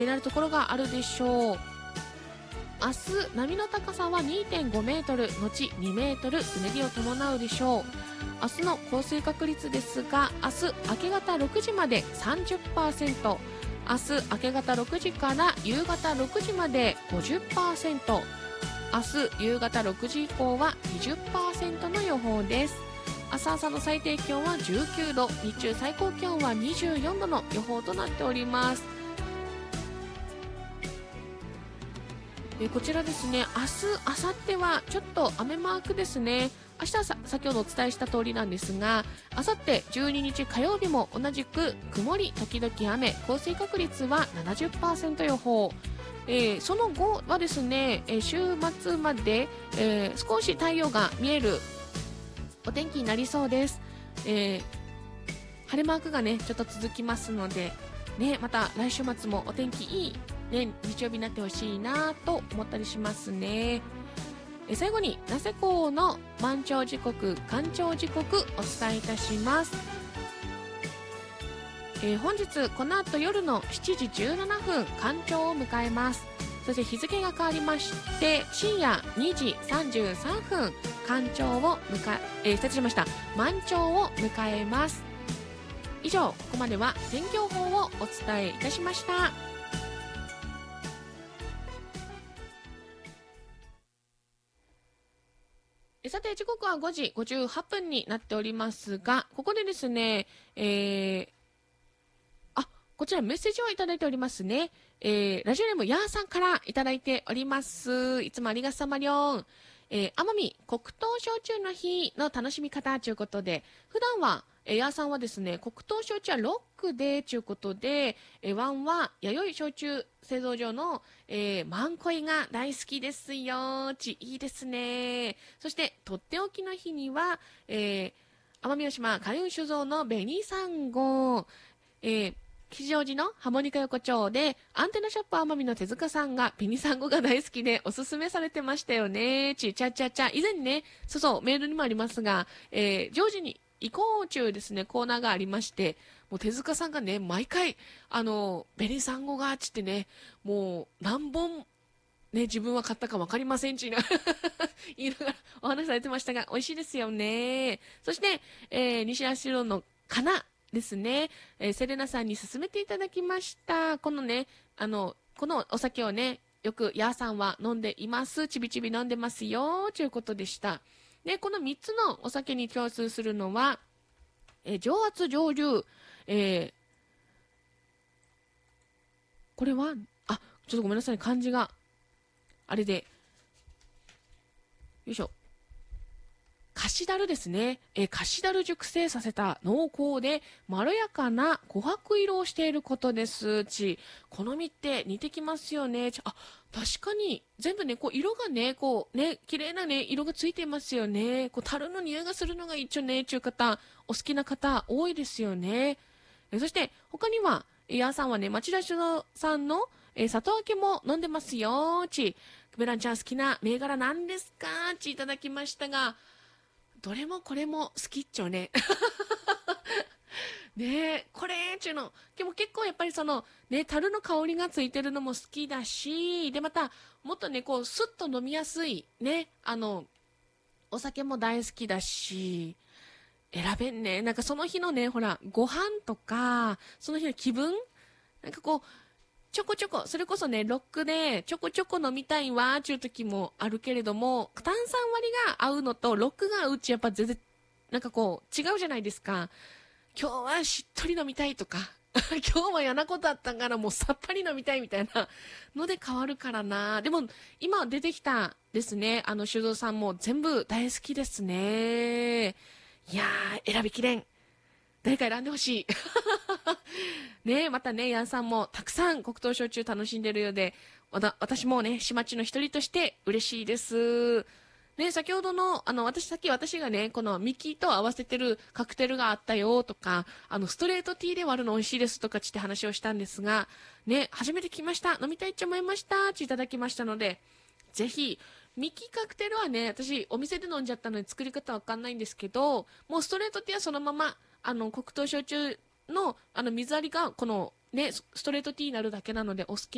なるところがあるでしょう。明日、波の高さは 2.5 メートル後2メートル、うねりを伴うでしょう。明日の降水確率ですが、明日明け方6時まで 30%、明日明け方6時から夕方6時まで 50%、明日夕方6時以降は 20% の予報です。明日朝の最低気温は19度、日中最高気温は24度の予報となっております。こちらですね、明日、明後日はちょっと雨マークですね。明日は先ほどお伝えした通りなんですが、明後日12日火曜日も同じく曇り時々雨、降水確率は 70% 予報。その後はですね、週末まで、少し太陽が見えるお天気になりそうです。晴れマークがねちょっと続きますので、ね、また来週末もお天気いい、ね、日曜日になってほしいなと思ったりしますね。最後にナセコの満潮時刻、干潮時刻お伝えいたします。本日この後夜の7時17分干潮を迎えます。そして日付が変わりまして深夜2時33分干潮を失礼しました、満潮を迎えます。以上、ここまでは天気予報をお伝えいたしました。さて時刻は5時58分になっておりますが、ここでですね、こちらメッセージをいただいておりますね。ラジオネームヤーさんからいただいております。いつもありがさまりょん。奄美黒糖焼酎の日の楽しみ方ということで、普段はヤーさんはですね、黒糖焼酎はロックでということで、ワンは弥生焼酎製造所の、マンコイが大好きですよ。いいですね。そしてとっておきの日には、奄美大島開運酒造の紅サンゴ、吉祥寺のハモニカ横丁でアンテナショップ奄美の手塚さんが紅サンゴが大好きでおすすめされてましたよね。ちゃちゃちゃ。以前にね、そうメールにもありますが、ジョージに移行中ですね、コーナーがありまして、もう手塚さんがね、毎回、紅サンゴが、ってね、もう何本、ね、自分は買ったか分かりません言いながらお話しされてましたが、美味しいですよね。そして、西足路のかなですね、セレナさんに勧めていただきました。このね、このお酒をね、よくヤーさんは飲んでいます。ちびちび飲んでますよ、ということでした。で、この3つのお酒に共通するのは、上圧上流、これは、ちょっとごめんなさい、漢字が、あれで、よいしょ。カシダルですね。カシダル熟成させた濃厚でまろやかな琥珀色をしていることです。好みって似てきますよね。確かに全部ね、こう色がね、こうね、綺麗なね、色がついていますよね。こう樽の匂いがするのが一応ね、中方、お好きな方多いですよね。そして他には、ヤーさんはね、町田酒造さんの、砂糖明けも飲んでますよ。ベランちゃん好きな銘柄なんですかいただきましたが、どれもこれも好きっちょね。ねえ、これっちゅうの。でも結構やっぱりその、ね、樽の香りがついてるのも好きだし、で、また、もっとね、こう、スッと飲みやすい、ね、お酒も大好きだし、選べんね。なんかその日のね、ほら、ご飯とか、その日の気分なんかこう、ちょこちょこ、それこそね、ロックでちょこちょこ飲みたいわーっていう時もあるけれども、炭酸割りが合うのとロックが合うっちやっぱ全然、なんかこう、違うじゃないですか。今日はしっとり飲みたいとか、今日は嫌なことあったからもうさっぱり飲みたいみたいなので変わるからな。でも、今出てきたですね、酒造さんも全部大好きですね。いやー、選びきれん。誰か選んでほしい。ねえ、またね、ヤンさんもたくさん黒糖焼酎楽しんでるようで、私もね、島地の一人として嬉しいです。ね、先ほどの、私がね、このミキと合わせてるカクテルがあったよとか、ストレートティーで割るの美味しいですとかって話をしたんですが、ね、初めて来ました、飲みたいと思いましたっていただきましたので、ぜひ、ミキカクテルはね、私、お店で飲んじゃったので作り方わかんないんですけど、もうストレートティーはそのまま、黒糖焼酎の、水割りが、この、ね、ストレートティーになるだけなので、お好き